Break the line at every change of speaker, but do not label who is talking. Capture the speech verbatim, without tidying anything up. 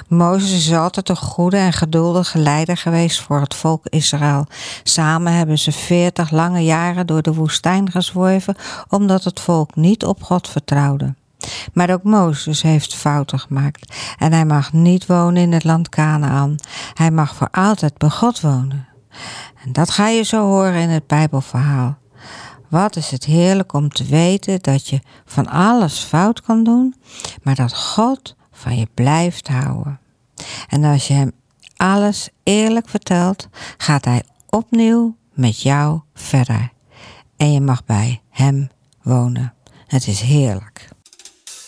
Mozes is altijd een goede en geduldige leider geweest voor het volk Israël. Samen hebben ze veertig lange jaren door de woestijn gezworven, omdat het volk niet op God vertrouwde. Maar ook Mozes heeft fouten gemaakt en hij mag niet wonen in het land Kanaan. Hij mag voor altijd bij God wonen. En dat ga je zo horen in het Bijbelverhaal. Wat is het heerlijk om te weten dat je van alles fout kan doen, maar dat God van je blijft houden. En als je hem alles eerlijk vertelt, gaat hij opnieuw met jou verder. En je mag bij hem wonen. Het is heerlijk.